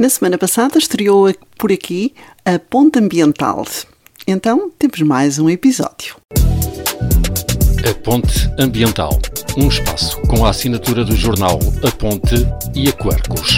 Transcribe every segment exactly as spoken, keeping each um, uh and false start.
Na semana passada estreou por aqui a Ponte Ambiental. Então temos mais um episódio. A Ponte Ambiental, um espaço com a assinatura do jornal A Ponte e a Quercus.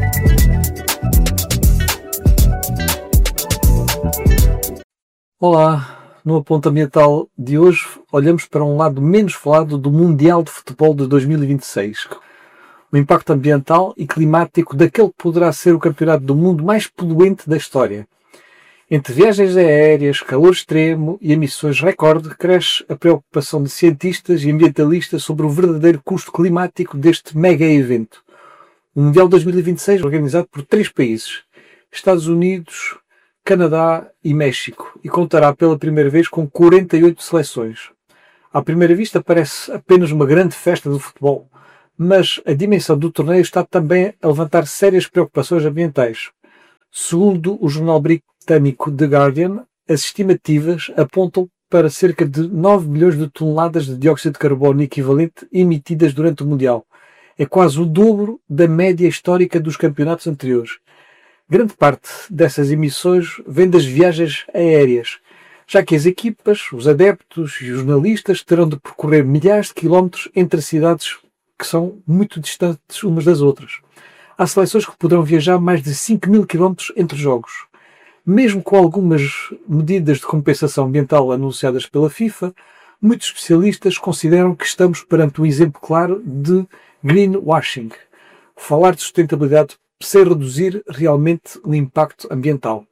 Olá, no A Ponte Ambiental de hoje olhamos para um lado menos falado do Mundial de Futebol de dois mil e vinte e seis. O impacto ambiental e climático daquele que poderá ser o campeonato do mundo mais poluente da história. Entre viagens aéreas, calor extremo e emissões recorde, cresce a preocupação de cientistas e ambientalistas sobre o verdadeiro custo climático deste mega evento. O Mundial dois mil e vinte e seis é organizado por três países, Estados Unidos, Canadá e México, e contará pela primeira vez com quarenta e oito seleções. À primeira vista parece apenas uma grande festa do futebol, mas a dimensão do torneio está também a levantar sérias preocupações ambientais. Segundo o jornal britânico The Guardian, as estimativas apontam para cerca de nove milhões de toneladas de dióxido de carbono equivalente emitidas durante o Mundial. É quase o dobro da média histórica dos campeonatos anteriores. Grande parte dessas emissões vem das viagens aéreas, já que as equipas, os adeptos e os jornalistas terão de percorrer milhares de quilómetros entre cidades que são muito distantes umas das outras. Há seleções que poderão viajar mais de cinco mil quilómetros entre jogos. Mesmo com algumas medidas de compensação ambiental anunciadas pela FIFA, muitos especialistas consideram que estamos perante um exemplo claro de greenwashing. Falar de sustentabilidade sem reduzir realmente o impacto ambiental.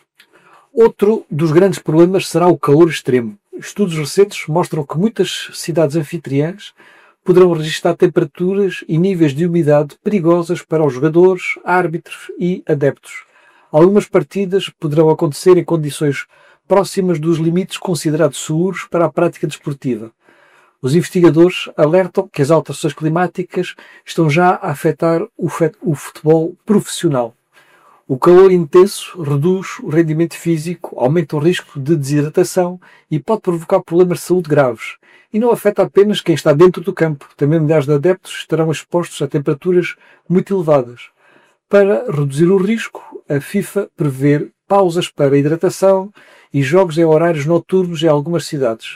Outro dos grandes problemas será o calor extremo. Estudos recentes mostram que muitas cidades anfitriãs poderão registrar temperaturas e níveis de umidade perigosas para os jogadores, árbitros e adeptos. Algumas partidas poderão acontecer em condições próximas dos limites considerados seguros para a prática desportiva. Os investigadores alertam que as alterações climáticas estão já a afetar o futebol profissional. O calor intenso reduz o rendimento físico, aumenta o risco de desidratação e pode provocar problemas de saúde graves. E não afeta apenas quem está dentro do campo. Também milhares de adeptos estarão expostos a temperaturas muito elevadas. Para reduzir o risco, a FIFA prevê pausas para hidratação e jogos em horários noturnos em algumas cidades.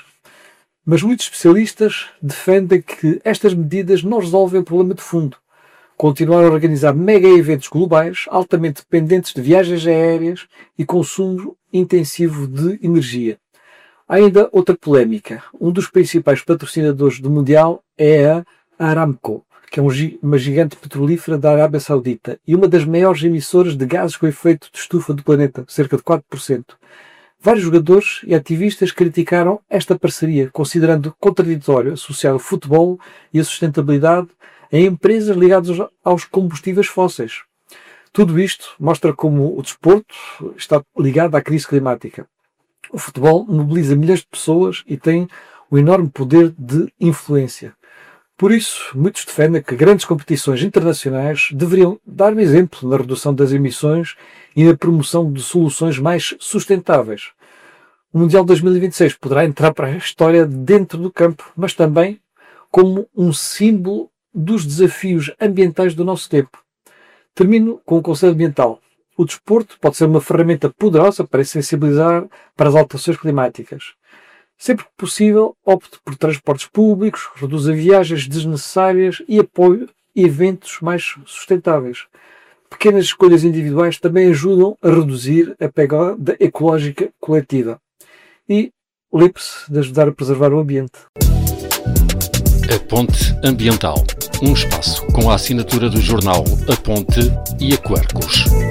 Mas muitos especialistas defendem que estas medidas não resolvem o problema de fundo. Continuar a organizar mega eventos globais altamente dependentes de viagens aéreas e consumo intensivo de energia. Há ainda outra polémica. Um dos principais patrocinadores do Mundial é a Aramco, que é uma gigante petrolífera da Arábia Saudita e uma das maiores emissoras de gases com efeito de estufa do planeta, cerca de quatro por cento. Vários jogadores e ativistas criticaram esta parceria, considerando contraditório associar o futebol e a sustentabilidade a empresas ligadas aos combustíveis fósseis. Tudo isto mostra como o desporto está ligado à crise climática. O futebol mobiliza milhares de pessoas e tem um enorme poder de influência. Por isso, muitos defendem que grandes competições internacionais deveriam dar um exemplo na redução das emissões e na promoção de soluções mais sustentáveis. O Mundial dois mil e vinte e seis poderá entrar para a história dentro do campo, mas também como um símbolo dos desafios ambientais do nosso tempo. Termino com o conselho ambiental. O desporto pode ser uma ferramenta poderosa para sensibilizar para as alterações climáticas. Sempre que possível, opte por transportes públicos, reduza viagens desnecessárias e apoie eventos mais sustentáveis. Pequenas escolhas individuais também ajudam a reduzir a pegada ecológica coletiva. E lembre-se de ajudar a preservar o ambiente. A Ponte Ambiental, um espaço com a assinatura do jornal A Ponte e a Quercus.